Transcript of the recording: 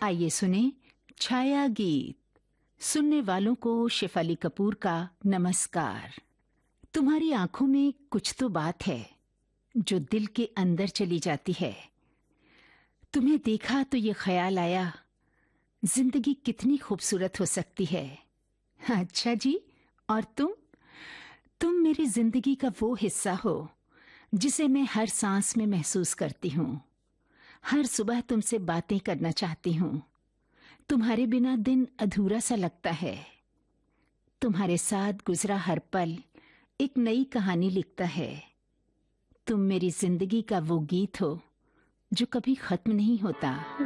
आइए सुने छाया गीत। सुनने वालों को शेफाली कपूर का नमस्कार। तुम्हारी आंखों में कुछ तो बात है जो दिल के अंदर चली जाती है। तुम्हें देखा तो ये ख्याल आया, जिंदगी कितनी खूबसूरत हो सकती है। अच्छा जी, और तुम मेरी जिंदगी का वो हिस्सा हो जिसे मैं हर सांस में महसूस करती हूँ। हर सुबह तुमसे बातें करना चाहती हूँ। तुम्हारे बिना दिन अधूरा सा लगता है। तुम्हारे साथ गुजरा हर पल एक नई कहानी लिखता है। तुम मेरी जिंदगी का वो गीत हो जो कभी खत्म नहीं होता।